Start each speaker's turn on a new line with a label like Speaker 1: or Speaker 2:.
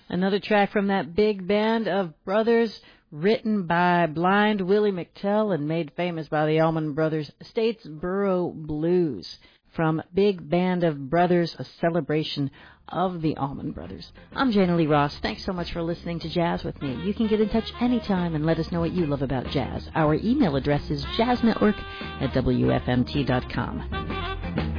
Speaker 1: Another track from that big band of brothers, written by Blind Willie McTell and made famous by the Allman Brothers, Statesboro Blues. From Big Band of Brothers, a celebration of the Allman Brothers. I'm Jana Lee Ross. Thanks so much for listening to Jazz with me. You can get in touch anytime and let us know what you love about jazz. Our email address is jazznetwork@wfmt.com.